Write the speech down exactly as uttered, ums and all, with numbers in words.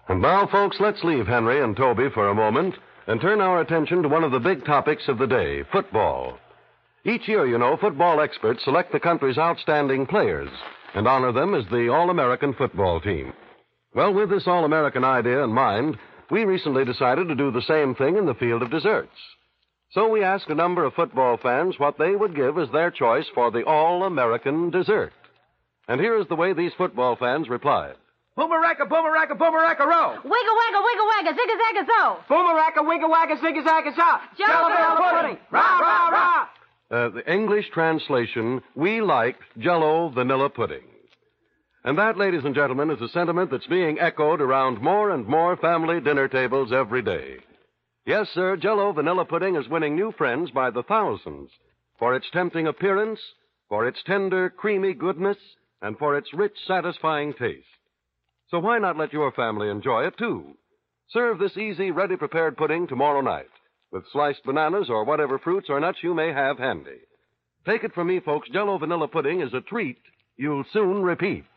And now, folks, let's leave Henry and Toby for a moment and turn our attention to one of the big topics of the day, football. Each year, you know, football experts select the country's outstanding players and honor them as the All-American football team. Well, with this All-American idea in mind, we recently decided to do the same thing in the field of desserts. So we asked a number of football fans what they would give as their choice for the All-American dessert. And here is the way these football fans replied. Boomeracka, boomeracka, boomeracka, row. Wiggle, waggle, wiggle, waggle, zigga, zagga, zo. Boomeracka, wiggle, wagga, zigga, zagga, za. Jello Bello pudding. Rah, rah, rah. Uh, the English translation, we liked Jello vanilla pudding. And that, ladies and gentlemen, is a sentiment that's being echoed around more and more family dinner tables every day. Yes, sir, Jello vanilla pudding is winning new friends by the thousands for its tempting appearance, for its tender, creamy goodness, and for its rich, satisfying taste. So why not let your family enjoy it, too? Serve this easy, ready-prepared pudding tomorrow night with sliced bananas or whatever fruits or nuts you may have handy. Take it from me, folks, Jello vanilla pudding is a treat you'll soon repeat.